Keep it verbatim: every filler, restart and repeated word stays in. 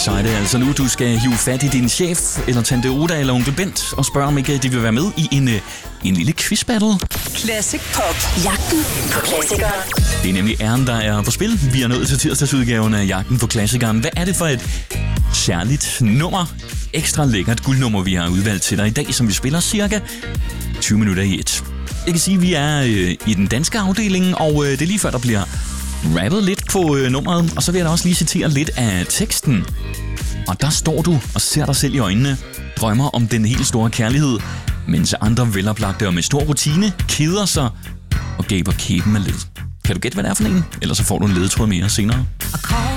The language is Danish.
så er det altså nu, du skal hive fat i din chef, eller tante Oda eller onkel Bent, og spørge om ikke de vil være med i en, en lille quizbattle. Classic Pop. Jagten på klassikeren. Det er nemlig æren, der er på spil. Vi er nået til tirsdagsudgaven af Jagten på klassikeren. Hvad er det for et særligt nummer? Ekstra lækkert guldnummer, vi har udvalgt til dig i dag, som vi spiller cirka tyve minutter i et. Jeg kan sige, at vi er øh, i den danske afdeling, og øh, det er lige før, der bliver rappet lidt på øh, nummeret. Og så vil jeg da også lige citere lidt af teksten. Og der står du og ser dig selv i øjnene, drømmer om den helt store kærlighed, mens andre veloplagte og med stor rutine keder sig og gaber kæben med led. Kan du gætte, hvad det er for en? Ellers så får du en ledetråd mere senere.